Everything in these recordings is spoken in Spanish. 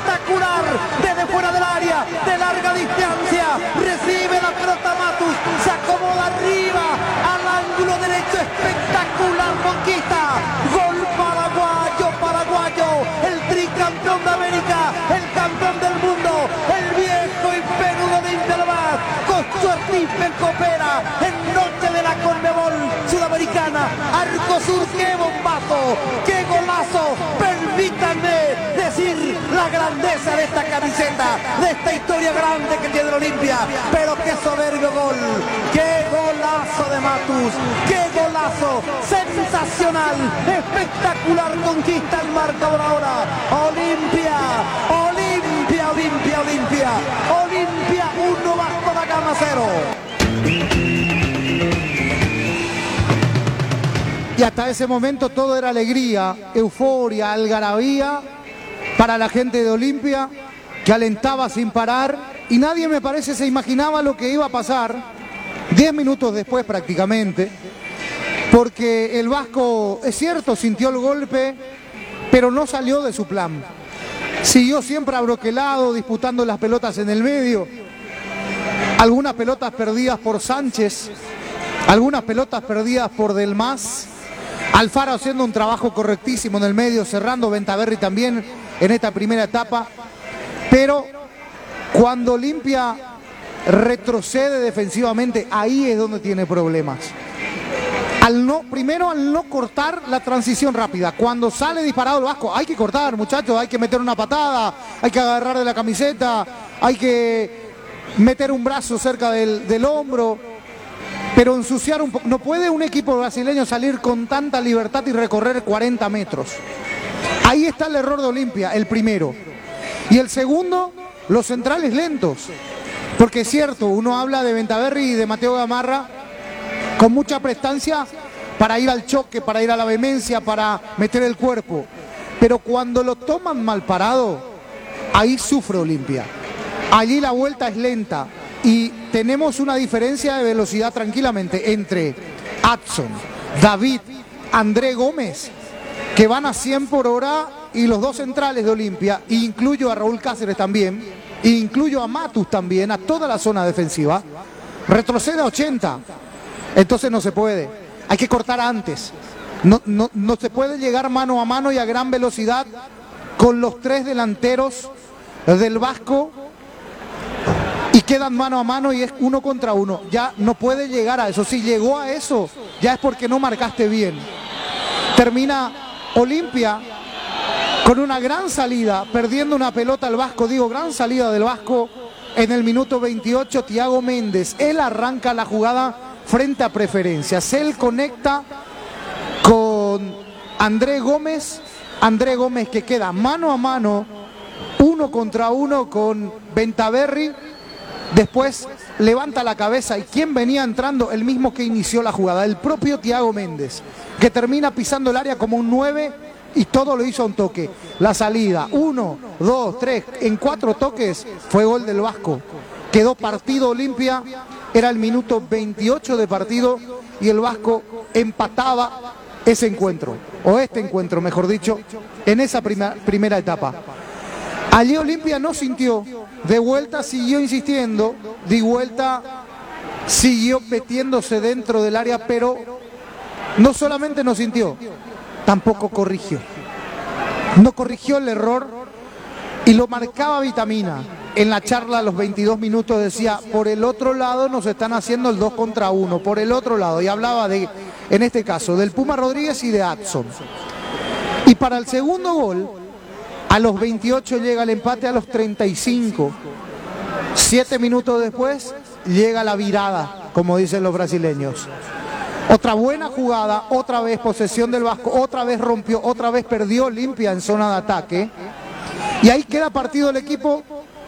espectacular desde fuera del área, de larga distancia, recibe la pelota Matus, se acomoda arriba, al ángulo derecho, espectacular conquista, gol paraguayo, el tricampeón de América, el campeón del mundo, el viejo imperio de Olimpia de Mar, con su Stephen Copera, en noche de la Conmebol Sudamericana, Arcosur, qué bombazo, qué golazo, permítanme decir la grandeza de esta camiseta, de esta historia grande que tiene el Olimpia, pero qué soberbio gol, qué golazo de Matus, qué golazo, sensacional, espectacular conquista el marcador ahora, Olimpia 1, Vasco da Gama 0. Y hasta ese momento todo era alegría, euforia, algarabía para la gente de Olimpia, que alentaba sin parar, y nadie, me parece, se imaginaba lo que iba a pasar 10 minutos después prácticamente, porque el Vasco, es cierto, sintió el golpe, pero no salió de su plan. Siguió siempre abroquelado, disputando las pelotas en el medio, algunas pelotas perdidas por Sánchez, algunas pelotas perdidas por Delmas, Alfaro haciendo un trabajo correctísimo en el medio, cerrando, Ventaverri también en esta primera etapa, pero cuando Olimpia retrocede defensivamente, ahí es donde tiene problemas. Primero al no cortar la transición rápida. Cuando sale disparado el Vasco, hay que cortar, muchachos, hay que meter una patada, hay que agarrar de la camiseta, hay que meter un brazo cerca del hombro, pero ensuciar un poco. No puede un equipo brasileño salir con tanta libertad y recorrer 40 metros. Ahí está el error de Olimpia, el primero. Y el segundo, los centrales lentos. Porque es cierto, uno habla de Ventaverri y de Mateo Gamarra con mucha prestancia para ir al choque, para ir a la vehemencia, para meter el cuerpo. Pero cuando lo toman mal parado, ahí sufre Olimpia. Allí la vuelta es lenta y tenemos una diferencia de velocidad tranquilamente entre Adson, David, André Gómez, que van a 100 por hora, y los dos centrales de Olimpia, incluyo a Raúl Cáceres también, incluyo a Matus también, a toda la zona defensiva, retrocede a 80. Entonces no se puede, hay que cortar antes, no se puede llegar mano a mano y a gran velocidad con los tres delanteros del Vasco y quedan mano a mano y es 1 contra 1, ya no puede llegar a eso. Si llegó a eso ya es porque no marcaste bien. Termina Olimpia con una gran salida, perdiendo una pelota al Vasco, gran salida del Vasco en el minuto 28, Thiago Méndez, él arranca la jugada frente a Preferencias, él conecta con André Gómez que queda mano a mano, 1 contra 1 con Ventaverri, después levanta la cabeza y quien venía entrando, el mismo que inició la jugada, el propio Thiago Méndez, que termina pisando el área como un 9 y todo lo hizo a un toque. La salida, 1, 2, 3, en 4 toques fue gol del Vasco. Quedó partido Olimpia, era el minuto 28 de partido y el Vasco empataba ese encuentro, o este encuentro mejor dicho, en esa primera etapa. Allí Olimpia no sintió, de vuelta siguió insistiendo, de vuelta siguió metiéndose dentro del área, pero no solamente no sintió, tampoco corrigió. No corrigió el error y lo marcaba Vitamina. En la charla a los 22 minutos decía, por el otro lado nos están haciendo el 2 contra 1, por el otro lado, y hablaba de, en este caso, del Puma Rodríguez y de Adson. Y para el segundo gol, a los 28 llega el empate, a los 35. 7 minutos después llega la virada, como dicen los brasileños. Otra buena jugada, otra vez posesión del Vasco, otra vez rompió, otra vez perdió Olimpia en zona de ataque. Y ahí queda partido el equipo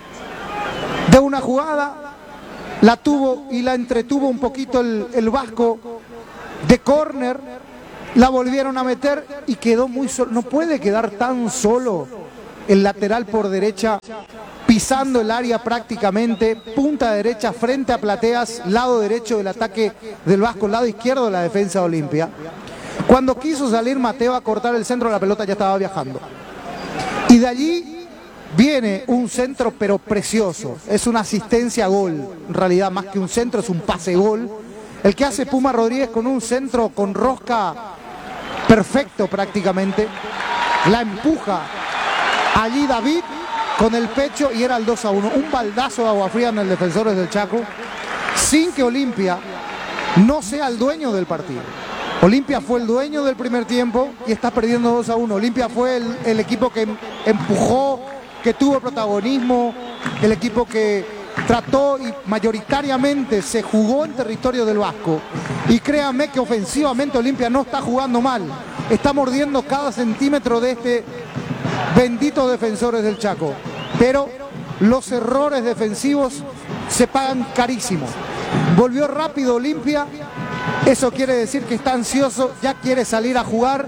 de una jugada, la tuvo y la entretuvo un poquito el Vasco de córner, la volvieron a meter y quedó muy solo. No puede quedar tan solo el lateral por derecha, pisando el área prácticamente, punta derecha frente a Plateas, lado derecho del ataque del Vasco, lado izquierdo de la defensa de Olimpia. Cuando quiso salir Mateo a cortar el centro, la pelota ya estaba viajando. Y de allí Viene un centro pero precioso, es una asistencia a gol, en realidad más que un centro es un pase gol, el que hace Puma Rodríguez con un centro con rosca perfecto prácticamente, la empuja allí David con el pecho y era el 2-1, un baldazo de agua fría en el Defensores del Chaco, sin que Olimpia no sea el dueño del partido. Olimpia fue el dueño del primer tiempo y está perdiendo 2-1, Olimpia fue el equipo que empujó, que tuvo protagonismo, el equipo que trató y mayoritariamente se jugó en territorio del Vasco. Y créanme que ofensivamente Olimpia no está jugando mal, está mordiendo cada centímetro de este bendito Defensores del Chaco. Pero los errores defensivos se pagan carísimo. Volvió rápido Olimpia, eso quiere decir que está ansioso, ya quiere salir a jugar,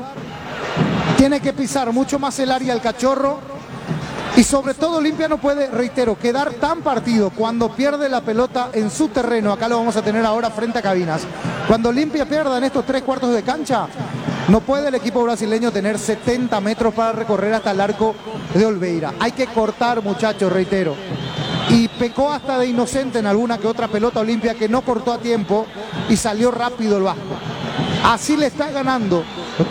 tiene que pisar mucho más el área el Cachorro. Y sobre todo Olimpia no puede, reitero, quedar tan partido cuando pierde la pelota en su terreno. Acá lo vamos a tener ahora frente a Cabinas. Cuando Olimpia pierda en estos 3/4 de cancha, no puede el equipo brasileño tener 70 metros para recorrer hasta el arco de Olveira. Hay que cortar, muchachos, reitero. Y pecó hasta de inocente en alguna que otra pelota Olimpia que no cortó a tiempo y salió rápido el Vasco. Así le está ganando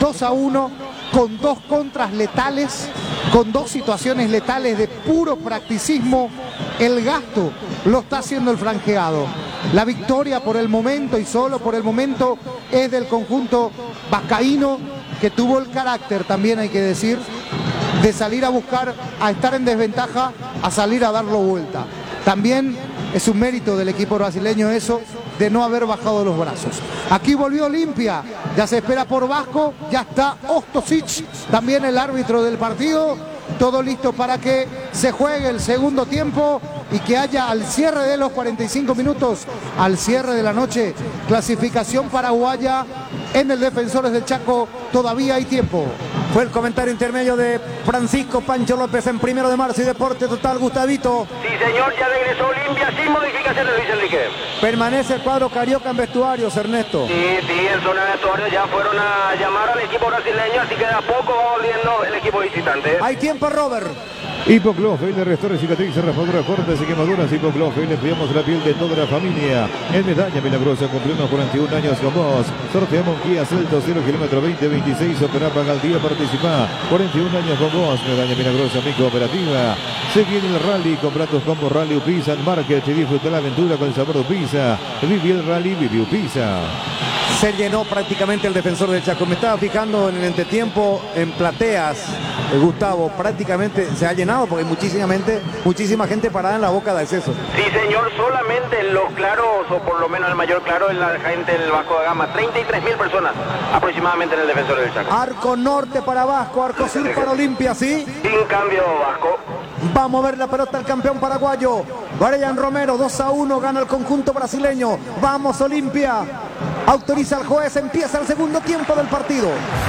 2-1 con dos contras letales, con dos situaciones letales de puro practicismo. El gasto lo está haciendo el franjeado. La victoria por el momento y solo por el momento es del conjunto vascaíno, que tuvo el carácter, también hay que decir, de salir a buscar, a estar en desventaja, a salir a darlo vuelta. También es un mérito del equipo brasileño eso, de no haber bajado los brazos. Aquí volvió Olimpia, ya se espera por Vasco, ya está Ostosic, también el árbitro del partido, todo listo para que se juegue el segundo tiempo y que haya al cierre de los 45 minutos, al cierre de la noche, clasificación paraguaya en el Defensores del Chaco. Todavía hay tiempo. Fue el comentario intermedio de Francisco Pancho López en 1 de marzo y Deporte Total. Gustavito. Sí, señor, ya regresó Olimpia sin modificaciones, Luis Enrique. Permanece el cuadro carioca en vestuarios, Ernesto. Sí, en zona de vestuario ya fueron a llamar al equipo brasileño, así que de a poco va volviendo el equipo visitante. Hay tiempo, Robert. Hipoclofeil le restaura cicatrices, raspaduras, cortes y quemaduras. Hipoclofeil le cuidamos la piel de toda la familia. En Medalla Milagrosa cumplimos 41 años con vos. Sorteamos un Kia Celtos 0 km 2026. Opera paga al día, participa. 41 años con vos. Medalla Milagrosa, mi cooperativa. Se viene el rally. Compra tus combos Rally Upisa en Market y disfruta la aventura con el sabor de Upisa. Viví el rally, viví Upisa. Se llenó prácticamente el Defensor del Chaco. Me estaba fijando en el entretiempo en plateas, Gustavo, prácticamente se ha llenado porque hay muchísima gente parada en la boca de acceso. Sí, señor, solamente en los claros, o por lo menos el mayor claro, es la gente del Vasco da Gama. 33.000 personas aproximadamente en el Defensor del Chaco. Arco norte para Vasco, arco sur para Olimpia, ¿sí? Sin cambio, Vasco. Vamos a ver la pelota del campeón paraguayo. Brian Romero, 2-1, gana el conjunto brasileño. Vamos, Olimpia. Autoriza al juez, empieza el segundo tiempo del partido.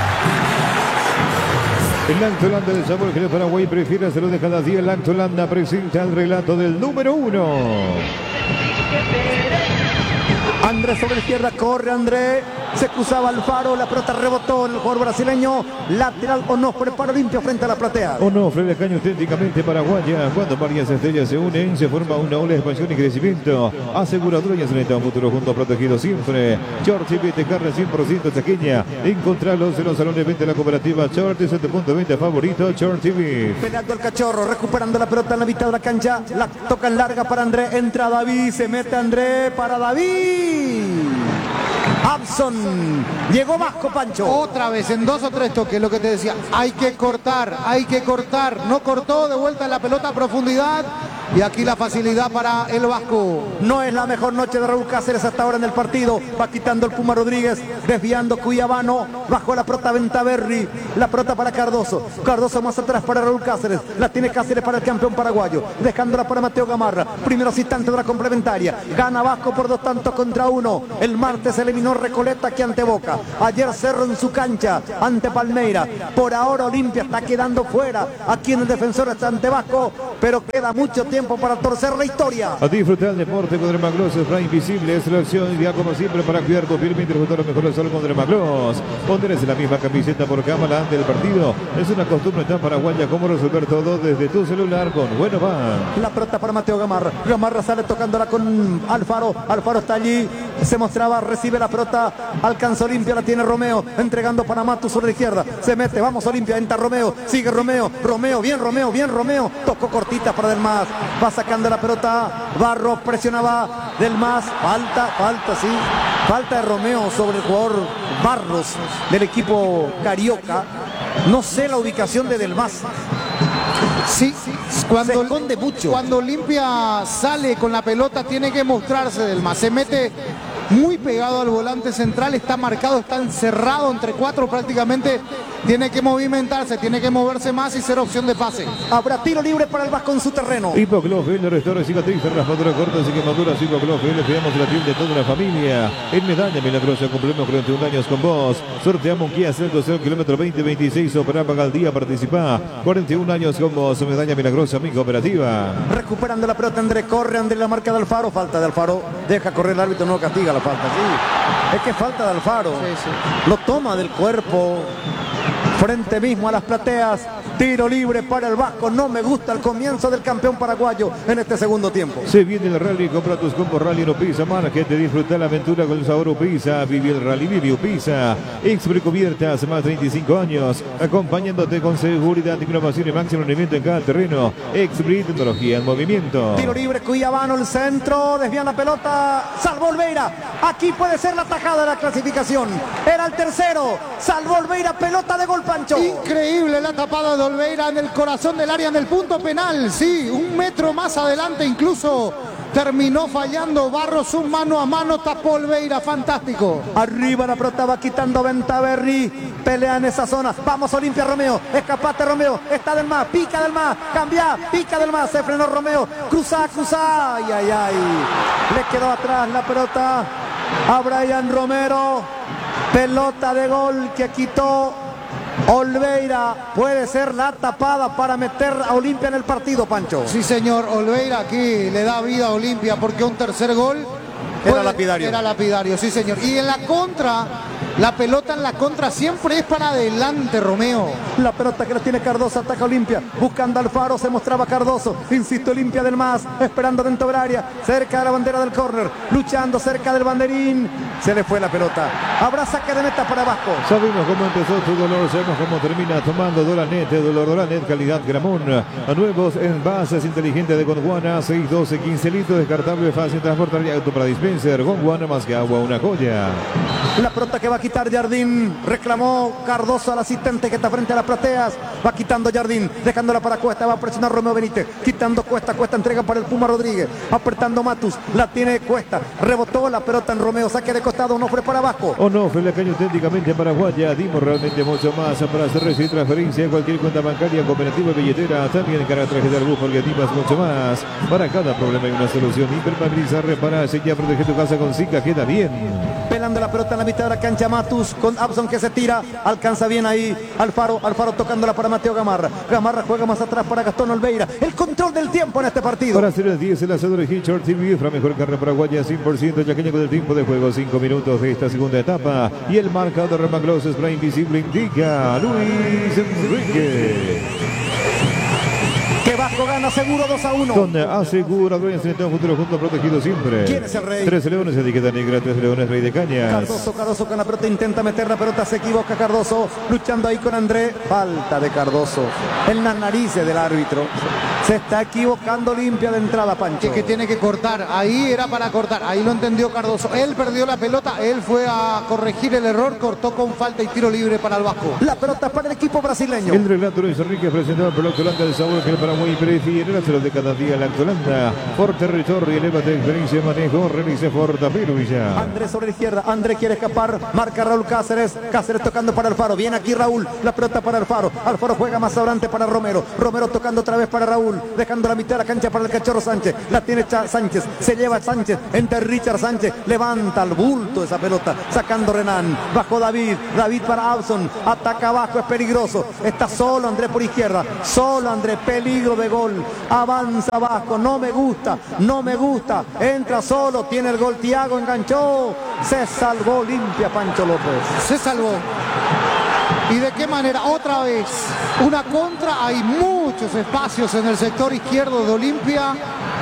El Lanto Holanda del sabor que el Paraguay prefiere hacerlo de cada día. El Lanto Holanda presenta el relato del número 1. Andrés sobre la izquierda, corre Andrés, se cruzaba Alfaro, la pelota rebotó en el jugador brasileño, lateral Onofre para Olimpia frente a la platea. Onofre de caño auténticamente paraguaya, cuando varias estrellas se unen, se forma una ola de expansión y crecimiento. Aseguradora y Anceleta, un futuro junto, protegido siempre. Short y vete carne 100% taqueña. Encontralos en los salones de venta de la cooperativa Short, es tu punto de venta favorito, Short TV. Peleando el Cachorro, recuperando la pelota en la mitad de la cancha, la toca en larga para Andrés, entra David, se mete Andrés para David. Abson, llegó Vasco, Pancho. Otra vez en 2 o 3 toques, lo que te decía, hay que cortar, no cortó, de vuelta en la pelota a profundidad y aquí la facilidad para el Vasco. No es la mejor noche de Raúl Cáceres hasta ahora en el partido, va quitando el Puma Rodríguez, desviando Cuyabano, bajo la pelota Ventaverri, la pelota para Cardoso, Cardoso más atrás para Raúl Cáceres, la tiene Cáceres para el campeón paraguayo, dejándola para Mateo Gamarra, primero asistente de la complementaria, gana Vasco por 2-1, el martes eliminó Recoleta aquí ante Boca, ayer Cerro en su cancha ante Palmeira, por ahora Olimpia está quedando fuera aquí en el Defensor ante Vasco, pero queda mucho tiempo tiempo para torcer la historia. A disfrutar el deporte con Dermagloss, spray invisible, es la opción ideal como siempre para cuidar tu piel mientras disfrutar lo mejor del sol con Dermagloss. Ponerse la misma camiseta por cámara antes del partido es una costumbre tan paraguaya como resolver todo desde tu celular con Buenobank. La pelota para Mateo Gamarra. Gamarra sale tocándola con Alfaro. Alfaro está allí, se mostraba, recibe la pelota, alcanza Olimpia, la tiene Romeo, entregando para Matus sobre la izquierda. Se mete, vamos Olimpia, entra Romeo, sigue Romeo, bien Romeo. Tocó cortita para Del Mas, va sacando la pelota, Barros presionaba Del Mas, falta de Romeo sobre el jugador Barros del equipo carioca. No sé la ubicación de Del Mas. Sí, Se esconde mucho. Cuando Olimpia sale con la pelota tiene que mostrarse Del Mas. Se mete muy pegado al volante central, está marcado, está encerrado entre cuatro prácticamente. Tiene que movimentarse, tiene que moverse más y ser opción de pase. Habrá tiro libre para el Vasco en su terreno. Hipogloss, el restaurante cicatrices, raspadura cortas y quemaduras. Hipogloss, le cuidamos la piel de toda la familia. En Medalla Milagrosa cumplimos 41 años con vos. Sorteamos un Kia Celtos 0 kilómetro 2026. Opera paga al día, participa. 41 años con vos. Medalla Milagrosa, mi cooperativa. Recuperando la pelota, André corre, André la marca de Alfaro. Falta de Alfaro. Deja correr el árbitro, no castiga la falta. Sí, es que falta de Alfaro. Sí. Lo toma del cuerpo. Frente mismo a las plateas, tiro libre para el Vasco. No me gusta el comienzo del campeón paraguayo en este segundo tiempo. Se viene el rally, compra tus combos rally en Upisa, Market, disfruta la aventura con el sabor Upisa, vive el rally, vive Upisa. Expre Cubiertas, más de 35 años, acompañándote con seguridad, innovación y máximo rendimiento en cada terreno. Expre Tecnología en movimiento. Tiro libre, Cuyabano, el centro, desvían la pelota, salvó Olveira. Aquí puede ser la tajada de la clasificación. Era el tercero, salvó Olveira, pelota de gol, Pancho. Increíble la tapada de Olveira en el corazón del área, en el punto penal. Sí, un metro más adelante incluso terminó fallando Barros, un mano a mano, tapó Olveira, fantástico. Arriba la pelota, va quitando Ventaverri, pelea en esa zona. Vamos Olimpia, Romeo, escapate Romeo, está Del Mas, pica Del Mas, cambia, pica Del Mas, se frenó Romeo, cruza, ay. Le quedó atrás la pelota a Brian Romero, pelota de gol que quitó Olveira. Puede ser la tapada para meter a Olimpia en el partido, Pancho. Sí, señor, Olveira aquí le da vida a Olimpia porque un tercer gol era lapidario. Era lapidario, sí, señor. Y en la contra, la pelota en la contra siempre es para adelante, Romeo. La pelota que la tiene Cardoso, ataca Olimpia, buscando Alfaro, se mostraba Cardoso, insisto, Olimpia Del Mas, esperando dentro del área, cerca de la bandera del córner, luchando cerca del banderín, se le fue la pelota. Habrá saque de meta para Vasco. Sabemos cómo empezó tu dolor, sabemos cómo termina tomando Dolanet, Dolanet calidad Gramón. A nuevos envases inteligentes de Gondwana, 6, 12, 15 litros, descartable, fácil transportar y auto para dispenser. Gondwana más que agua, una joya. La pelota que va a quitar Jardín, reclamó Cardoso al asistente que está frente a las plateas, va quitando Jardín, dejándola para Cuesta, va a presionar Romeo Benítez, quitando Cuesta, entrega para el Puma Rodríguez, apretando Matus, la tiene Cuesta, rebotó la pelota en Romeo, saque de costado, Onofre para abajo. Onofre, la caña auténticamente paraguaya, dimos realmente mucho más para hacer recibir transferencia a cualquier cuenta bancaria, cooperativa y billetera, también carácter de algún organizativas, mucho más. Para cada problema hay una solución, hipermovilizar, reparar, sellar, proteger tu casa con Zika, queda bien. Pelando la pelota en la mitad de la cancha, Matus con Abson que se tira, alcanza bien ahí Alfaro tocándola para Mateo Gamarra juega más atrás para Gastón Olveira, el control del tiempo en este partido. Para hacer el 10 el asador de Hitchard TV, la mejor carne paraguaya 100% yaqueña con el tiempo de juego 5 minutos de esta segunda etapa y el marcador de Remagloss Spray Invisible indica Luis Enrique. Que Vasco gana seguro 2-1. Con asegurador en un futuro junto protegido siempre. ¿Quién es el rey? 13 leones, etiqueta negra, 13 leones, rey de cañas. Cardoso con la pelota, intenta meter la pelota, se equivoca Cardoso, luchando ahí con André, falta de Cardoso en las narices del árbitro. Se está equivocando Olimpia de entrada, Pancho. Que tiene que cortar, ahí era para cortar, ahí lo entendió Cardoso. Él perdió la pelota, él fue a corregir el error, cortó con falta y tiro libre para el Vasco. La pelota para el equipo brasileño. El relato Luis Enrique presentado por la Octolanda del sabor que el Paraguay prefiere, hacerlo de cada día la Octolanda. Por territorio, elevate experiencia de manejo, realice Fortapiro Villa. Andrés sobre la izquierda, Andrés quiere escapar, marca Raúl Cáceres tocando para Alfaro, viene aquí Raúl, la pelota para Alfaro juega más adelante para Romero tocando otra vez para Raúl, dejando la mitad de la cancha para el Cachorro Sánchez, la tiene Sánchez, se lleva Sánchez, entre Richard Sánchez, levanta el bulto esa pelota, sacando Renan, bajo David para Abson, ataca abajo, es peligroso, está solo Andrés por izquierda, solo Andrés, peligro de gol, gol. Avanza Vasco, no me gusta, no me gusta. Entra solo, tiene el gol Thiago, enganchó. Se salvó Olimpia, Pancho López. Se salvó. ¿Y de qué manera? Otra vez, una contra. Hay muchos espacios en el sector izquierdo de Olimpia.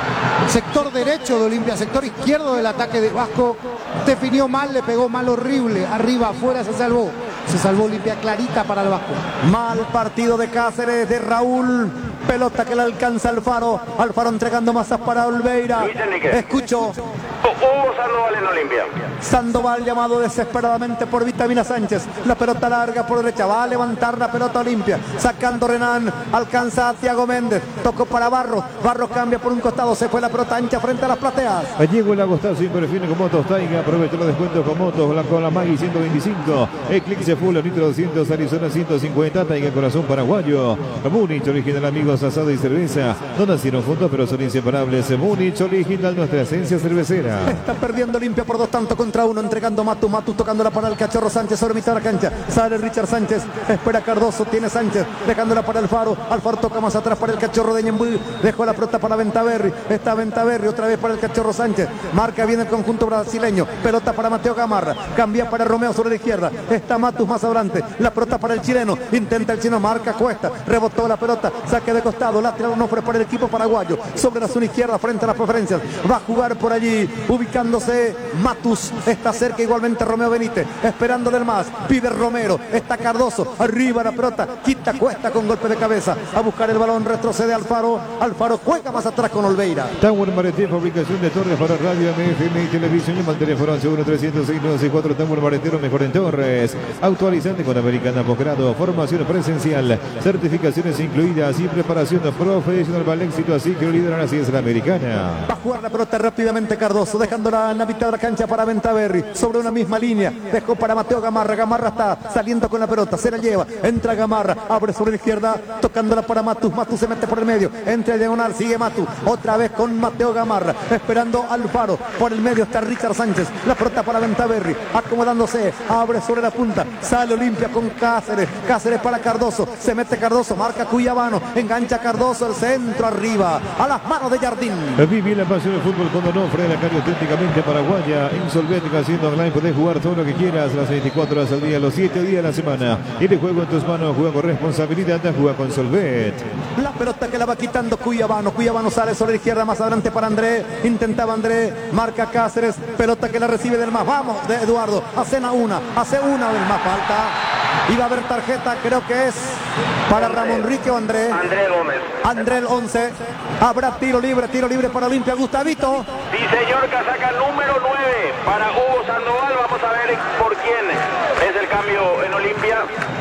Sector derecho de Olimpia, sector izquierdo del ataque de Vasco. Definió mal, le pegó mal, horrible. Arriba, afuera, se salvó. Se salvó Olimpia, clarita para el Vasco. Mal partido de Cáceres, de Raúl. Pelota que le alcanza Alfaro. Alfaro entregando masas para Olveira. Escucho. Hugo Sandoval en Olimpia. Sandoval llamado desesperadamente por Vitamina Sánchez. La pelota larga por derecha. Va a levantar la pelota Olimpia. Sacando Renan. Alcanza a Thiago Méndez. Tocó para Barros. Barros cambia por un costado. Se fue la pelota ancha frente a las plateas. Llegó el Agostazo Imperfine con Motos Taiga. Aprovecha los descuentos con Motos. Con la Maggi 125. Eclipse Full Nitro 200. Arizona 150. Taiga Corazón Paraguayo. Múnich Original, amigos, asado y cerveza. No nacieron juntos pero son inseparables. Múnich Original, nuestra esencia cervecera. Está perdiendo Olimpia por 2 tantos contra 1. Entregando Matus. Matus tocándola para el Cachorro Sánchez sobre mitad de la cancha. Sale Richard Sánchez. Espera Cardoso. Tiene Sánchez. Dejándola para Alfaro. Alfaro toca más atrás para el Cachorro de Ñembuy. Dejó la pelota para Ventaverri. Está Ventaverri otra vez para el Cachorro Sánchez. Marca bien el conjunto brasileño. Pelota para Mateo Gamarra. Cambia para Romeo sobre la izquierda. Está Matus más adelante. La pelota para el chileno. Intenta el chileno. Marca Cuesta. Rebotó la pelota. Saque de costado. Lateral Onofre para el equipo paraguayo. Sobre la zona izquierda frente a las preferencias. Va a jugar por allí. Ubicándose Matus. Está cerca igualmente Romeo Benítez. Esperando del más. Pide Romero. Está Cardoso. Arriba la pelota. Quita Cuesta con golpe de cabeza. A buscar el balón. Retrocede Alfaro. Alfaro juega más atrás con Olveira. Tower Mareté, fabricación de torres para radio, MFM y televisión. Llama al teléfono 1-306-964. Tower Maretero, mejor en torres. Actualizante con Americana Posgrado. Formación presencial. Certificaciones incluidas y preparación profesional para el éxito. Así que lo lideran, así es la Americana. Va a jugar la pelota rápidamente Cardoso. Dejándola en la mitad de la cancha para Ventaverri. Sobre una misma línea. Dejó para Mateo Gamarra. Gamarra está saliendo con la pelota. Se la lleva. Entra Gamarra. Abre sobre la izquierda. Tocándola para Matus. Matus se mete por el medio. Entra el diagonal. Sigue Matus. Otra vez con Mateo Gamarra. Esperando Alfaro. Por el medio está Richard Sánchez. La pelota para Ventaverri. Acomodándose. Abre sobre la punta. Sale Olimpia con Cáceres. Cáceres para Cardoso. Se mete Cardoso. Marca Cuyabano. Engancha Cardoso. El centro arriba. A las manos de Jardín. Viví la pasión del fútbol con Onofre, la calle auténticamente paraguaya. Insolvente, haciendo online. Podés jugar todo lo que quieras. Las 24 horas al día, los 7 días de la semana. Y de juego en tus manos. Juega con responsabilidad. Juega con Solvet. La pelota que la va quitando Cuyabano. Cuyabano sale sobre la izquierda. Más adelante para André. Intentaba André. Marca Cáceres. Pelota que la recibe del más. Vamos de Eduardo. Hace una del más. Falta. Iba a haber tarjeta. Creo que es para Ramón Rique o André. André Gómez. André el 11. Habrá tiro libre para Olimpia. Gustavito. Sí, señor, casaca número 9 para Hugo Sandoval. Vamos a ver por quién es el cambio en Olimpia.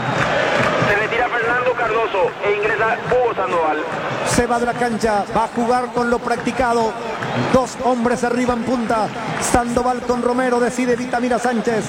Se retira Fernando Cardoso e ingresa Hugo Sandoval. Se va de la cancha. Va a jugar con lo practicado. 2 hombres arriba en punta. Sandoval con Romero. Decide Vitamina Sánchez.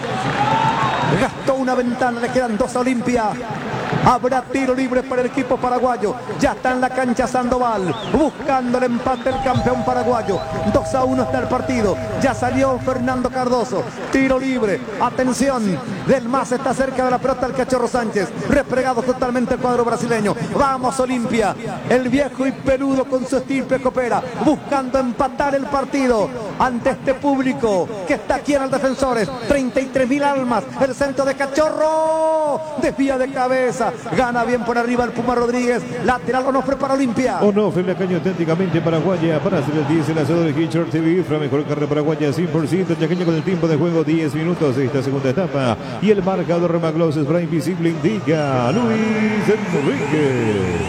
Gastó una ventana. Le quedan 2 a Olimpia. Habrá tiro libre para el equipo paraguayo. Ya está en la cancha Sandoval. Buscando el empate el campeón paraguayo. 2-1 está el partido. Ya salió Fernando Cardoso. Tiro libre. Atención. Del más está cerca de la pelota el Cachorro Sánchez. Replegado totalmente el cuadro brasileño. Vamos Olimpia. El viejo y peludo con su estirpe coopera. Buscando empatar el partido. Ante este público que está aquí en el Defensores. 33.000 almas. El centro de Cachorro. Desvía de cabeza. Gana bien por arriba el Puma Rodríguez. Lateral Onofre para Olimpia. Onofre, la caña auténticamente paraguaya. Para hacer el 10, el asado de Hitcher TV. Infra, mejor carrera paraguaya 100%. Chaqueño con el tiempo de juego 10 minutos. Esta segunda etapa. Y el marcador Remaglos Spray Invisible indica Luis Enrique.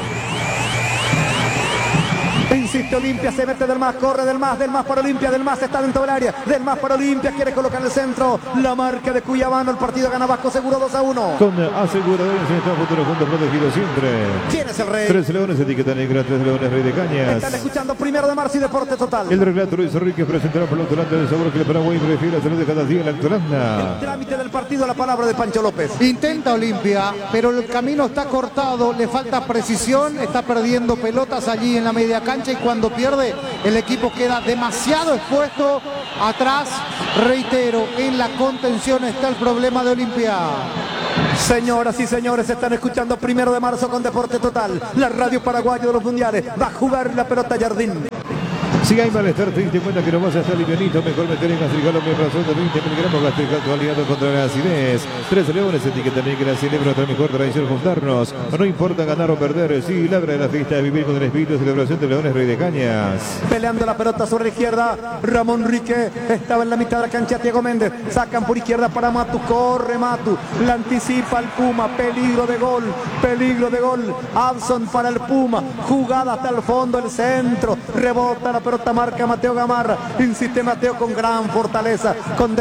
Insiste Olimpia, se mete del más, corre del más para Olimpia, del más está dentro del área, del más para Olimpia, quiere colocar el centro, la marca de Cuyabano, el partido gana Vasco seguro 2-1. Con aseguradores en este futuro juntos protegido siempre. ¿Quién es el rey? 3 Leones, etiqueta negra, 3 Leones, Rey de Cañas. Están escuchando 1 de marzo y Deporte Total. El relato Luis Enrique presentará por la Octolanda del sabor que el Paraguay prefiere hacer de cada día en la Octolanda. El trámite del partido, la palabra de Pancho López. Intenta Olimpia, pero el camino está cortado, le falta precisión, está perdiendo pelotas allí en la media cancha y cuando pierde el equipo queda demasiado expuesto atrás. Reitero, en la contención está el problema de Olimpia. Señoras y señores, están escuchando 1 de marzo con Deporte Total, la radio paraguaya de los mundiales. Va a jugar la pelota Jardín. Si hay malestar, te diste cuenta que no vas a estar livianito, mejor meter en Gastricol Omeprazol de 20 miligramos. Gastricol, tu aliado contra la acidez. 3 leones, etiqueta negra, celebra nuestra mejor tradición, juntarnos. No importa ganar o perder, sí, labra de la fiesta de vivir con el espíritu de celebración de Leones Rey de Cañas. Peleando la pelota sobre la izquierda, Ramón Rique estaba en la mitad de la cancha, Thiago Méndez. Sacan por izquierda para Matu, corre Matu, la anticipa el Puma, peligro de gol. Abson para el Puma, jugada hasta el fondo, el centro, rebota la pelota, marca Mateo Gamarra, insiste Mateo con gran fortaleza, con